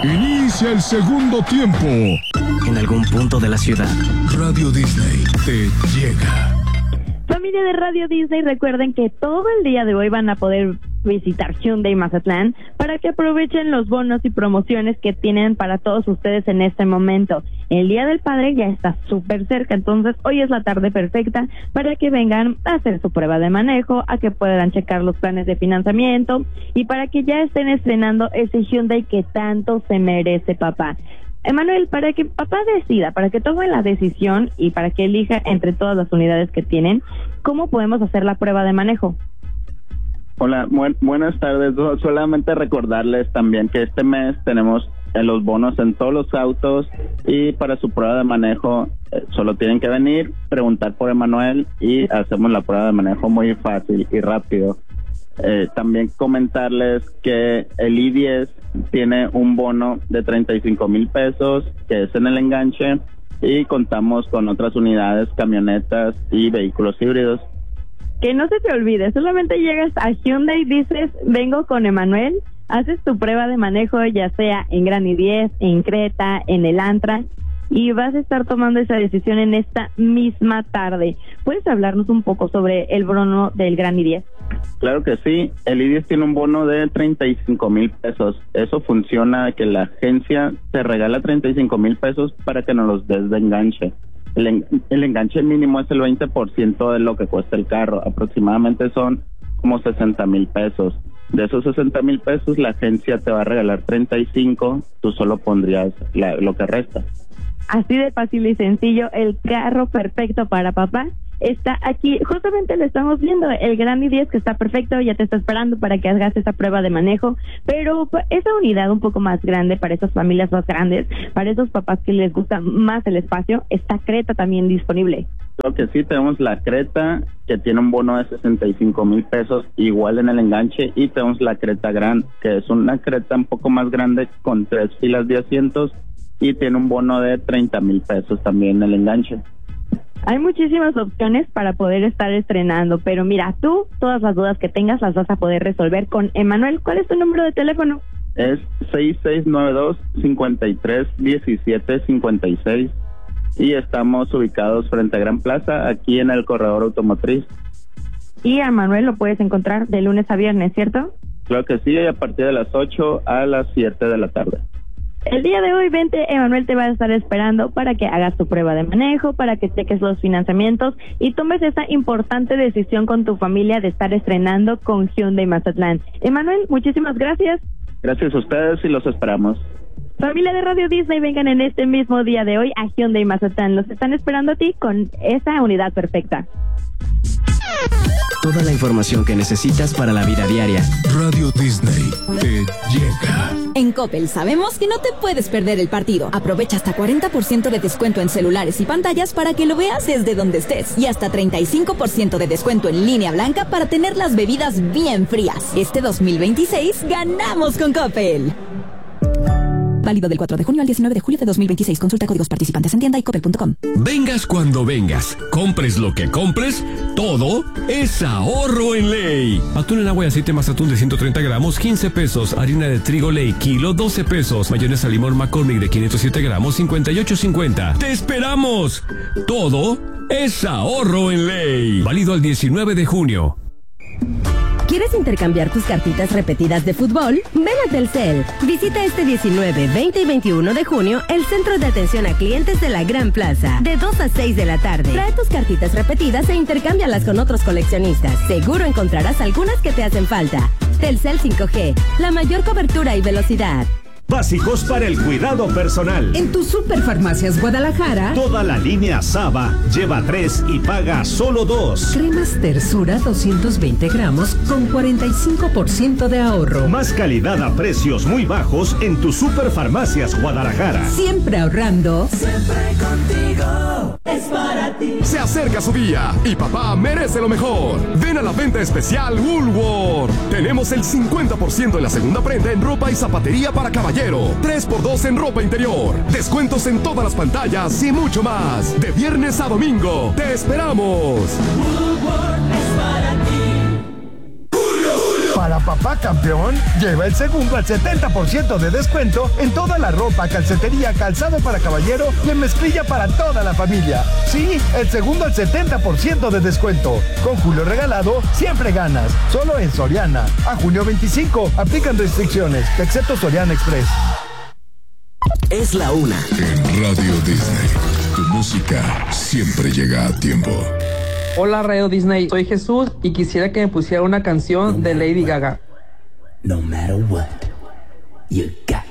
Inicia el segundo tiempo. En algún punto de la ciudad, Radio Disney te llega. Familia de Radio Disney, recuerden que todo el día de hoy van a poder visitar Hyundai Mazatlán para que aprovechen los bonos y promociones que tienen para todos ustedes en este momento. El Día del Padre ya está súper cerca, entonces hoy es la tarde perfecta para que vengan a hacer su prueba de manejo, a que puedan checar los planes de financiamiento y para que ya estén estrenando ese Hyundai que tanto se merece papá. Emanuel, para que papá decida, para que tome la decisión y para que elija entre todas las unidades que tienen, ¿cómo podemos hacer la prueba de manejo? Hola, buenas tardes. Solamente recordarles también que este mes tenemos los bonos en todos los autos y para su prueba de manejo solo tienen que venir, preguntar por Emanuel y hacemos la prueba de manejo muy fácil y rápido. También comentarles que el I-10 tiene un bono de 35,000 pesos que es en el enganche y contamos con otras unidades, camionetas y vehículos híbridos. Que no se te olvide, solamente llegas a Hyundai, dices, vengo con Emanuel, haces tu prueba de manejo, ya sea en Gran I-10, en Creta, en el Antra, y vas a estar tomando esa decisión en esta misma tarde. ¿Puedes hablarnos un poco sobre el bono del Gran I-10? Claro que sí, el I-10 tiene un bono de 35,000 pesos. Eso funciona que la agencia te regala 35,000 pesos para que nos los des de enganche. El enganche mínimo es el 20% de lo que cuesta el carro, aproximadamente son como 60,000 pesos. De esos 60,000 pesos la agencia te va a regalar 35, tú solo pondrías lo que resta. Así de fácil y sencillo, el carro perfecto para papá está aquí, justamente lo estamos viendo, el Gran I-10 que está perfecto, ya te está esperando para que hagas esa prueba de manejo, pero esa unidad un poco más grande para esas familias más grandes, para esos papás que les gusta más el espacio, está Creta también disponible. Lo que sí, tenemos la Creta que tiene un bono de 65,000 pesos igual en el enganche y tenemos la Creta Gran que es una Creta un poco más grande con 3 filas de asientos y tiene un bono de 30,000 pesos también en el enganche. Hay muchísimas opciones para poder estar estrenando, pero mira, tú todas las dudas que tengas las vas a poder resolver con Emanuel. ¿Cuál es tu número de teléfono? Es 6692-531756 y estamos ubicados frente a Gran Plaza, aquí en el corredor automotriz. Y a Emanuel lo puedes encontrar de lunes a viernes, ¿cierto? Claro que sí, a partir de las 8 a las 7 de la tarde. El día de hoy, vente, Emanuel te va a estar esperando para que hagas tu prueba de manejo, para que cheques los financiamientos y tomes esa importante decisión con tu familia de estar estrenando con Hyundai Mazatlán. Emanuel, muchísimas gracias. Gracias a ustedes y los esperamos. Familia de Radio Disney, vengan en este mismo día de hoy a Hyundai Mazatlán. Los están esperando a ti con esa unidad perfecta. toda la información que necesitas para la vida diaria. Radio Disney te llega. En Coppel sabemos que no te puedes perder el partido. Aprovecha hasta 40% de descuento en celulares y pantallas para que lo veas desde donde estés. Y hasta 35% de descuento en línea blanca para tener las bebidas bien frías. Este 2026 ganamos con Coppel. Válido del 4 de junio al 19 de julio de 2026. Consulta códigos participantes en tienda y coppel.com. Vengas cuando vengas, compres lo que compres, todo es ahorro en Ley. Atún en agua y aceite Mazatún de 130 gramos, 15 pesos. Harina de trigo Ley, kilo, 12 pesos. Mayonesa limón McCormick de 507 gramos, 58.50. ¡Te esperamos! Todo es ahorro en Ley. Válido al 19 de junio. ¿Quieres intercambiar tus cartitas repetidas de fútbol? Ven a Telcel. Visita este 19, 20 y 21 de junio el Centro de Atención a Clientes de la Gran Plaza, de 2 a 6 de la tarde. Trae tus cartitas repetidas e intercámbialas con otros coleccionistas. Seguro encontrarás algunas que te hacen falta. Telcel 5G, la mayor cobertura y velocidad. Básicos para el cuidado personal. En tu Superfarmacias Guadalajara, toda la línea Saba lleva 3 y paga solo 2. Cremas Tersura 220 gramos con 45% de ahorro. Más calidad a precios muy bajos en tu Superfarmacias Guadalajara. Siempre ahorrando. Siempre contigo. Es para ti. Se acerca su día y papá merece lo mejor. Ven a la venta especial Woolworth. Tenemos el 50% en la segunda prenda en ropa y zapatería para caballeros. 3x2 en ropa interior. Descuentos en todas las pantallas y mucho más. De viernes a domingo. ¡Te esperamos! Woolworth es para ti. Para papá campeón, lleva el segundo al 70% de descuento en toda la ropa, calcetería, calzado para caballero y en mezclilla para toda la familia. Sí, el segundo al 70% de descuento. Con Julio Regalado, siempre ganas. Solo en Soriana. A junio 25, aplican restricciones, excepto Soriana Express. Es la una. En Radio Disney, tu música siempre llega a tiempo. Hola Radio Disney, soy Jesús y quisiera que me pusiera una canción de Lady Gaga. No matter what, you got